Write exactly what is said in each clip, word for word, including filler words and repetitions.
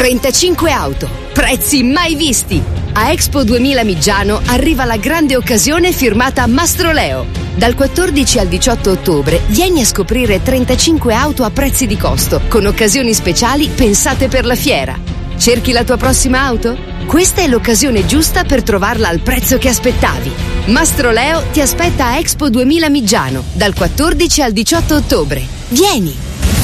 trentacinque auto, prezzi mai visti. A Expo duemila Miggiano arriva la grande occasione firmata Mastroleo. Dal quattordici al diciotto ottobre vieni a scoprire trentacinque auto a prezzi di costo, con occasioni speciali pensate per la fiera. Cerchi la tua prossima auto? Questa è l'occasione giusta per trovarla al prezzo che aspettavi. Mastroleo ti aspetta a Expo duemila Miggiano, dal quattordici al diciotto ottobre. Vieni!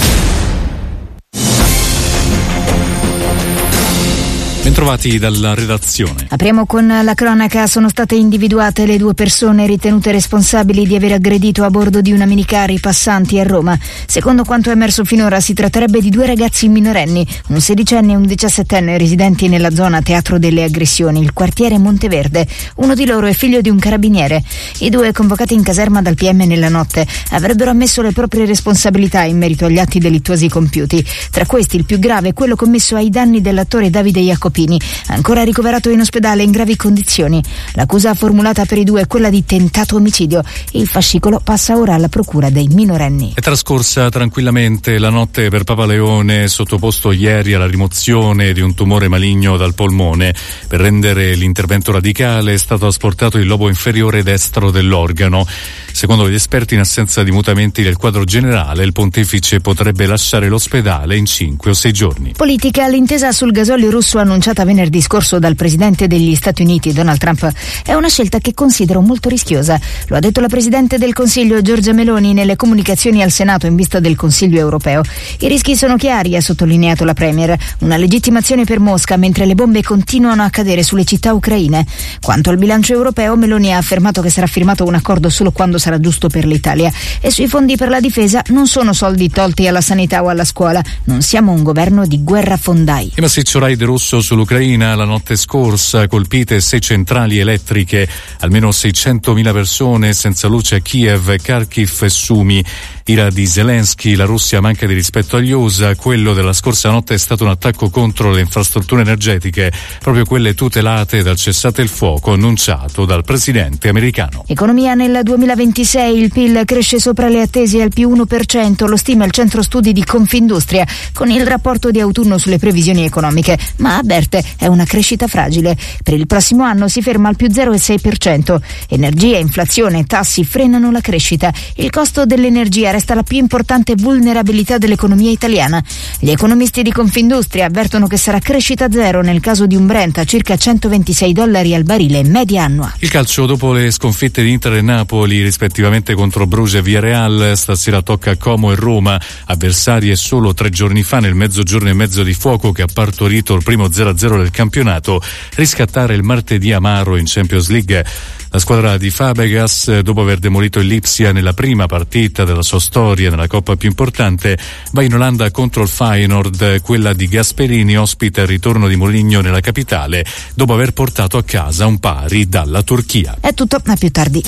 Bentrovati dalla redazione. Apriamo con la cronaca. Sono state individuate le due persone ritenute responsabili di aver aggredito a bordo di una minicar i passanti a Roma. Secondo quanto è emerso finora si tratterebbe di due ragazzi minorenni, un sedicenne e un diciassettenne residenti nella zona teatro delle aggressioni, il quartiere Monteverde. Uno di loro è figlio di un carabiniere. I due, convocati in caserma dal P M nella notte, avrebbero ammesso le proprie responsabilità in merito agli atti delittuosi compiuti. Tra questi il più grave è quello commesso ai danni dell'attore Davide Jacopini, ancora ricoverato in ospedale in gravi condizioni. L'accusa formulata per i due è quella di tentato omicidio. Il fascicolo passa ora alla procura dei minorenni. È trascorsa tranquillamente la notte per Papa Leone, sottoposto ieri alla rimozione di un tumore maligno dal polmone. Per rendere l'intervento radicale è stato asportato il lobo inferiore destro dell'organo. Secondo gli esperti, in assenza di mutamenti del quadro generale, il pontefice potrebbe lasciare l'ospedale in cinque o sei giorni. Politica. L'intesa sul gasolio russo annunciata venerdì scorso dal presidente degli Stati Uniti Donald Trump è una scelta che considero molto rischiosa. Lo ha detto la presidente del Consiglio Giorgia Meloni nelle comunicazioni al Senato in vista del Consiglio europeo. I rischi sono chiari, ha sottolineato la premier. Una legittimazione per Mosca mentre le bombe continuano a cadere sulle città ucraine. Quanto al bilancio europeo, Meloni ha affermato che sarà firmato un accordo solo quando sarà giusto per l'Italia. E sui fondi per la difesa non sono soldi tolti alla sanità o alla scuola. Non siamo un governo di guerrafondai. Il massiccio raid russo sull'Ucraina la notte scorsa, colpite sei centrali elettriche, almeno seicentomila persone senza luce a Kiev, Kharkiv e Sumi. Ira di Zelensky, la Russia manca di rispetto agli U S A, quello della scorsa notte è stato un attacco contro le infrastrutture energetiche, proprio quelle tutelate dal cessate il fuoco annunciato dal presidente americano. Economia. Nel duemilaventisei il P I L cresce sopra le attese al più uno per cento, lo stima il centro studi di Confindustria con il rapporto di autunno sulle previsioni economiche, ma avverte è una crescita fragile. Per il prossimo anno si ferma al più zero virgola sei per cento. Energia, inflazione e tassi frenano la crescita. Il costo dell'energia resta la più importante vulnerabilità dell'economia italiana. Gli economisti di Confindustria avvertono che sarà crescita zero nel caso di un Brent a circa centoventisei dollari al barile media annua. Il calcio. Dopo le sconfitte di Inter e Napoli rispettivamente contro Bruges e Villarreal, stasera tocca Como e Roma, avversarie solo tre giorni fa nel mezzogiorno e mezzo di fuoco che ha partorito il primo zero a zero del campionato, riscattare il martedì amaro in Champions League. La squadra di Fabregas, dopo aver demolito il Lipsia nella prima partita della sua storia nella coppa più importante, va in Olanda contro il Feyenoord. Quella di Gasperini ospita il ritorno di Mourinho nella capitale dopo aver portato a casa un pari dalla Turchia. È tutto, a più tardi.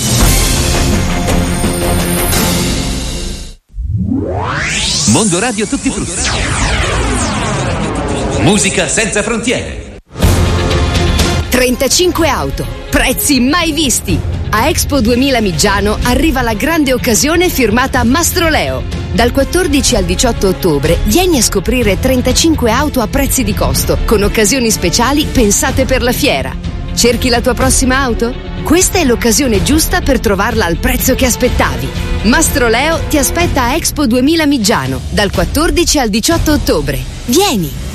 Mondo Radio Tutti Frutti. Musica senza frontiere. trentacinque auto, prezzi mai visti. A Expo duemila Miggiano arriva la grande occasione firmata Mastroleo. Dal quattordici al diciotto ottobre vieni a scoprire trentacinque auto a prezzi di costo, con occasioni speciali pensate per la fiera. Cerchi la tua prossima auto? Questa è l'occasione giusta per trovarla al prezzo che aspettavi. Mastroleo ti aspetta a Expo duemila Miggiano, dal quattordici al diciotto ottobre. Vieni!